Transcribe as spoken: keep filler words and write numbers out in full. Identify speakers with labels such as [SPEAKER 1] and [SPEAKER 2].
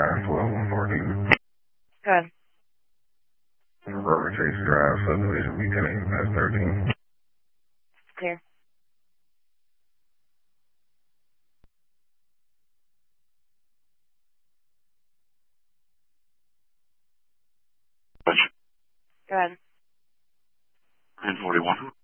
[SPEAKER 1] nine twelve one fourteen.
[SPEAKER 2] Good.
[SPEAKER 1] Robert Chase Drive, subdivision, B ten eight, past thirteen.
[SPEAKER 2] Clear. Go ahead.
[SPEAKER 3] nine forty-one.